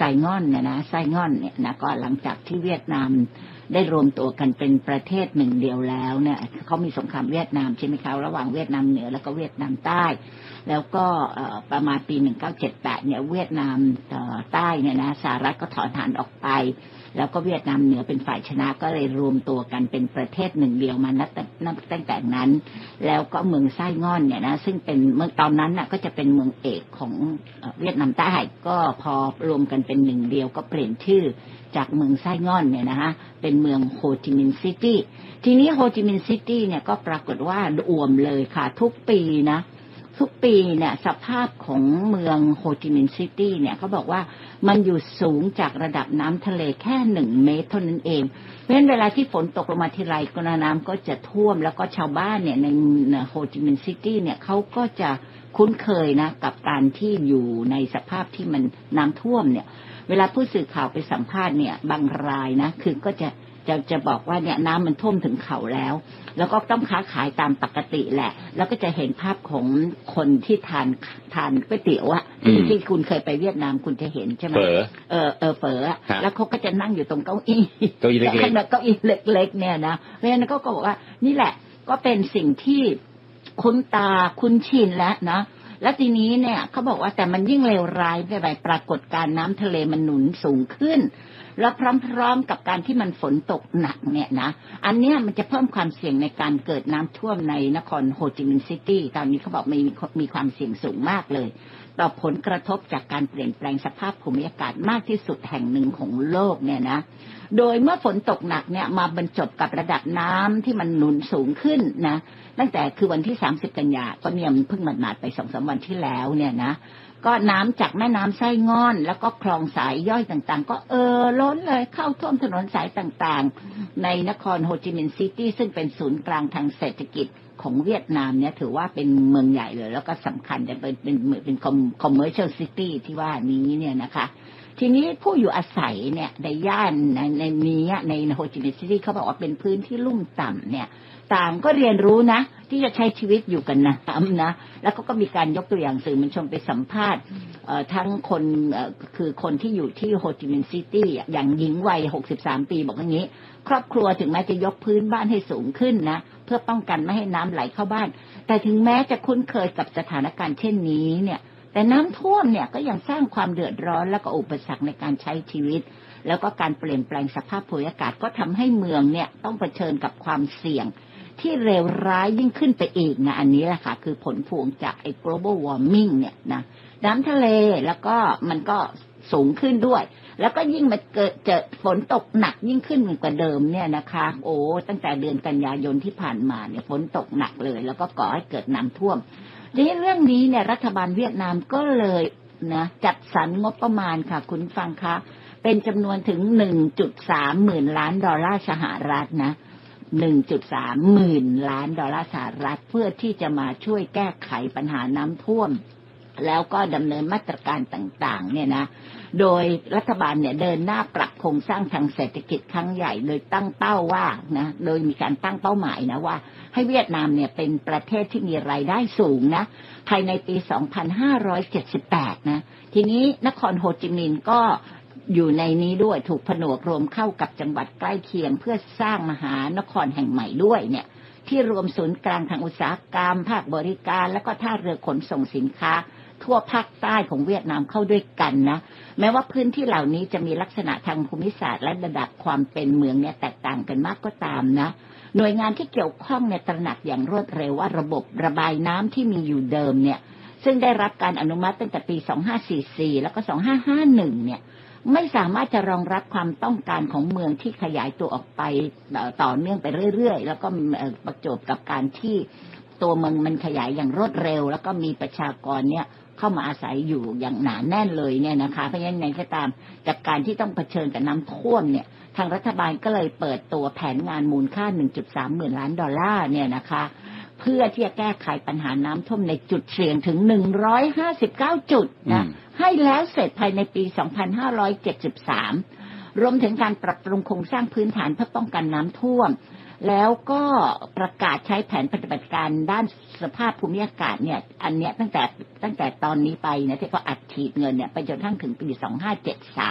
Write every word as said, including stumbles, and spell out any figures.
งอนเนี่ยนะไซงอนเนี่ยนะก็หลังจากที่เวียดนามได้รวมตัวกันเป็นประเทศหนึ่งเดียวแล้วเนี่ยเขามีสงครามเวียดนามใช่ไหมคะระหว่างเวียดนามเหนือแล้วก็เวียดนามใต้แล้วก็ประมาณปีหนึ่งเก้าเจ็ดแปดเนี่ยเวียดนามใต้เนี่ยนะสหรัฐก็ถอนฐานออกไปแล้วก็เวียดนามเหนือเป็นฝ่ายชนะก็เลยรวมตัวกันเป็นประเทศหนึ่งเดียวมานับตั้งแต่นั้นแล้วก็เมืองไส้งอนเนี่ยนะซึ่งเป็นเมืองตอนนั้นน่ะก็จะเป็นเมืองเอกของเวียดนามใต้ก็พอรวมกันเป็นหนึ่งเดียวก็เปลี่ยนชื่อจากเมืองไส้งอนเนี่ยนะฮะเป็นเมืองโฮจิมินห์ซิตี้ทีนี้โฮจิมินห์ซิตี้เนี่ยก็ปรากฏว่าอ่วมเลยค่ะทุกปีนะทุกปีเนี่ยสภาพของเมืองโฮจิมินห์ซิตี้เนี่ยเขาบอกว่ามันอยู่สูงจากระดับน้ำทะเลแค่หนึ่งเมตรเท่านั้นเองเพราะฉะนั้นเวลาที่ฝนตกลงมาทีไรก็น้ำก็จะท่วมแล้วก็ชาวบ้านเนี่ยในโฮจิมินห์ซิตี้เนี่ยเขาก็จะคุ้นเคยนะกับการที่อยู่ในสภาพที่มันน้ำท่วมเนี่ยเวลาผู้สื่อข่าวไปสัมภาษณ์เนี่ยบางรายนะคือก็จะจะจะบอกว่าเนี่ยน้ำมันท่วมถึงเข่าแล้วแล้วก็ต้องค้าขายตามปกติแหละแล้วก็จะเห็นภาพของคนที่ทานทานก๋วยเตี๋ยวอะที่ที่คุณเคยไปเวียดนามคุณจะเห็นใช่ไหมเออเออเฝอแล้วเขาก็จะนั่งอยู่ตรงเก้าอี้เก้าอี้เล็กๆเก้าอี้เล็กๆเนี่ยนะเพราะฉะนั้นก็บอกว่านี่แหละก็เป็นสิ่งที่คุ้นตาคุ้นชินแล้วนะแล้วทีนี้เนี่ยเขาบอกว่าแต่มันยิ่งเลวร้ายไปปรากฏการณ์น้ำทะเลมันหนุนสูงขึ้นแล้วพร้อมๆกับการที่มันฝนตกหนักเนี่ยนะอันเนี้ยมันจะเพิ่มความเสี่ยงในการเกิดน้ำท่วมในนครโฮจิมินห์ซิตี้ตอนนี้เขาบอกมีมีความเสี่ยงสูงมากเลยต่อผลกระทบจากการเปลี่ยนแปลงสภาพภูมิอากาศมากที่สุดแห่งหนึ่งของโลกเนี่ยนะโดยเมื่อฝนตกหนักเนี่ยมาบรรจบกับระดับน้ำที่มันหนุนสูงขึ้นนะตั้งแต่คือวันที่สามสิบกันยาก็เนี่ยเพิ่งหมาดๆไป สองถึงสาม วันที่แล้วเนี่ยนะก็น้ำจากแม่น้ำไส้งอนแล้วก็คลองสายย่อยต่างๆก็เออล้นเลยเข้าท่วมถนนสายต่างๆในนครโฮจิมินห์ซิตี้ซึ่งเป็นศูนย์กลางทางเศรษฐกิจของเวียดนามเนี่ยถือว่าเป็นเมืองใหญ่เลยแล้วก็สำคัญจะเป็นเป็นเหมือนเป็นคอมเมอร์เชียลซิตี้ที่ว่านี้เนี่ยนะคะทีนี้ผู้อยู่อาศัยเนี่ยในย่านในในนี้ในโฮจิมินห์ซิตี้เขาบอกว่าเป็นพื้นที่ลุ่มต่ำเนี่ยต่างก็เรียนรู้นะที่จะใช้ชีวิตอยู่กันน้ำนะแล้วก็ก็มีการยกตัวอย่างสื่อมวลชนไปสัมภาษณ์ทั้งคนคือคนที่อยู่ที่โฮจิมินห์ซิตี้อย่างหญิงวัยหกสิบสามปีบอกอย่างนี้ครอบครัวถึงแม้จะยกพื้นบ้านให้สูงขึ้นนะเพื่อป้องกันไม่ให้น้ำไหลเข้าบ้านแต่ถึงแม้จะคุ้นเคยกับสถานการณ์เช่นนี้เนี่ยแต่น้ำท่วมเนี่ยก็ยังสร้างความเดือดร้อนและก็อุปสรรคในการใช้ชีวิตแล้วก็การเปลี่ยนแปลงสภาพภูมิอากาศก็ทำให้เมืองเนี่ยต้องเผชิญกับความเสี่ยงที่เลวร้ายยิ่งขึ้นไปอีกนะอันนี้แหละค่ะคือผลพวงจากไอ้ global warming เนี่ยนะน้ำทะเลแล้วก็มันก็สูงขึ้นด้วยแล้วก็ยิ่งมาเกิดเจอฝนตกหนักยิ่งขึ้นกว่าเดิมเนี่ยนะคะโอ้ตั้งแต่เดือนกันยายนที่ผ่านมาเนี่ยฝนตกหนักเลยแล้วก็ก่อให้เกิดน้ำท่วมทีนี้เรื่องนี้เนี่ยรัฐบาลเวียดนามก็เลยนะจัดสรรงบประมาณค่ะคุณฟังคะเป็นจำนวนถึง หนึ่งจุดสาม หมื่นล้านดอลลาร์สหรัฐนะ หนึ่งจุดสาม หมื่นล้านดอลลาร์สหรัฐเพื่อที่จะมาช่วยแก้ไขปัญหาน้ำท่วมแล้วก็ดำเนินมาตรการต่างๆเนี่ยนะโดยรัฐบาลเนี่ยเดินหน้าปรับโครงสร้างทางเศรษฐกิจครั้งใหญ่โดยตั้งเป้าว่านะโดยมีการตั้งเป้าหมายนะว่าให้เวียดนามเนี่ยเป็นประเทศที่มีรายได้สูงนะภายในปีสองพันห้าร้อยเจ็ดสิบแปดนะทีนี้นครโฮจิมินห์ก็อยู่ในนี้ด้วยถูกผนวกรวมเข้ากับจังหวัดใกล้เคียงเพื่อสร้างมหานครแห่งใหม่ด้วยเนี่ยที่รวมศูนย์กลางทางอุตสาหกรรมภาคบริการและก็ท่าเรือขนส่งสินค้าทั่วภาคใต้ของเวียดนามเข้าด้วยกันนะแม้ว่าพื้นที่เหล่านี้จะมีลักษณะทางภูมิศาสตร์และระดับความเป็นเมืองเนี่ยแตกต่างกันมากก็ตามนะหน่วยงานที่เกี่ยวข้องเนี่ยตระหนักอย่างรวดเร็วว่าระบบระบายน้ำที่มีอยู่เดิมเนี่ยซึ่งได้รับการอนุมัติตั้งแต่ปีสองพันห้าร้อยสี่สิบสี่แล้วก็สองพันห้าร้อยห้าสิบเอ็ดเนี่ยไม่สามารถจะรองรับความต้องการของเมืองที่ขยายตัวออกไปต่อเนื่องไปเรื่อยๆแล้วก็ประจบกับการที่ตัวเมืองมันขยายอย่างรวดเร็วแล้วก็มีประชากรเนี่ยเข้ามาอาศัยอยู่อย่างหนาแน่นเลยเนี่ยนะคะเพราะฉะนั้นในก็ตามจากการที่ต้องเผชิญกับน้ำท่วมเนี่ยทางรัฐบาลก็เลยเปิดตัวแผนงานมูลค่า หนึ่งจุดสาม หมื่นล้านดอลลาร์เนี่ยนะคะเพื่อที่จะแก้ไขปัญหาน้ำท่วมในจุดเสี่ยงถึงหนึ่งร้อยห้าสิบเก้าจุดนะให้แล้วเสร็จภายในปีสองพันห้าร้อยเจ็ดสิบสามรวมถึงการปรับปรุงโครงสร้างพื้นฐานเพื่อป้องกันน้ำท่วมแล้วก็ประกาศใช้แผนปฏิบัติการด้านสภาพภูมิอากาศเนี่ยอันเนี้ยตั้งแต่ตั้งแต่ตอนนี้ไปนะที่ก็อัดฉีดเงินเนี่ยไปจนทั้งถึงปีสองพันห้าร้อยเจ็ดสิบสาม